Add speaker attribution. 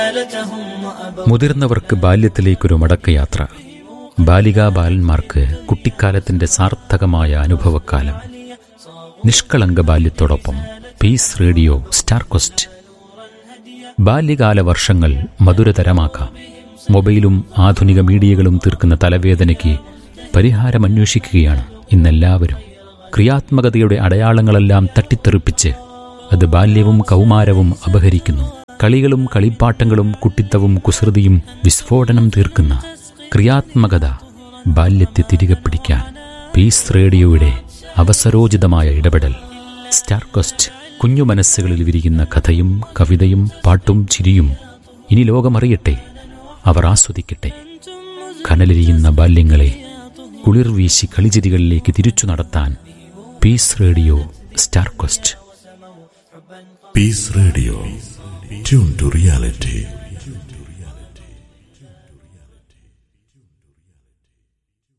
Speaker 1: മുതിർന്നവർക്ക് ബാല്യത്തിലേക്കൊരു മടക്കയാത്ര, ബാലികാ ബാലന്മാർക്ക് കുട്ടിക്കാലത്തിന്റെ സാർത്ഥകമായ അനുഭവക്കാലം. നിഷ്കളങ്ക ബാല്യത്തോടൊപ്പം piece radio star question. ബാല്യകാല വർഷങ്ങൾ മധുരതരമാക്കാം. മൊബൈലും ആധുനിക മീഡിയകളും തീർക്കുന്ന തലവേദനയ്ക്ക് പരിഹാരമന്വേഷിക്കുകയാണ് ഇന്നെല്ലാവരും. ക്രിയാത്മകതയുടെ അടയാളങ്ങളെല്ലാം തട്ടിത്തെറിപ്പിച്ച് അത് ബാല്യവും കൗമാരവും അപഹരിക്കുന്നു. കളികളും കളിപ്പാട്ടങ്ങളും കുട്ടിത്തവും കുസൃതിയും വിസ്ഫോടനം തീർക്കുന്ന ക്രിയാത്മകത ബാല്യത്തെ തിരികെ പിടിക്കാൻ പീസ് റേഡിയോയുടെ അവസരോചിതമായ ഇടപെടൽ. Star question. കുഞ്ഞു മനസ്സുകളിൽ വിരിയുന്ന കഥയും കവിതയും പാട്ടും ചിരിയും ഇനി ലോകമറിയട്ടെ, അവർ ആസ്വദിക്കട്ടെ. കനലെരിയുന്ന ബാല്യങ്ങളെ കുളിർ വീശി കളിചിരികളിലേക്ക് തിരിച്ചു നടത്താൻ piece radio star question.
Speaker 2: Piece radio, tune to reality.